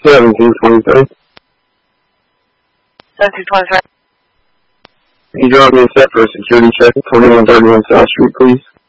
1723. 1723. Can you drop me a set for a security check at 2131 South Street, please?